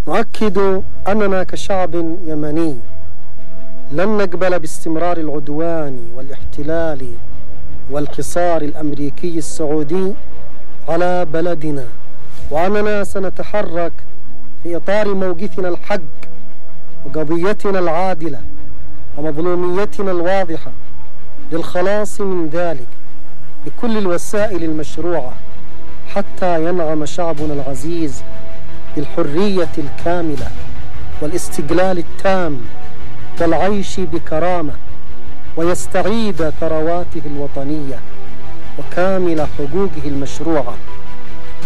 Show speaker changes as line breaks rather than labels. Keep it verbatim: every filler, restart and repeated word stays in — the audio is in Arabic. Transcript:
نؤكد أننا كشعب يمني لن نقبل باستمرار العدوان والاحتلال والحصار الأمريكي السعودي على بلدنا، وأننا سنتحرك في إطار موقفنا الحق وقضيتنا العادلة ومظلوميتنا الواضحة للخلاص من ذلك بكل الوسائل المشروعة حتى ينعم شعبنا العزيز بالحرية الكاملة والاستقلال التام والعيش بكرامة، ويستعيد ثرواته الوطنية وكامل حقوقه المشروعة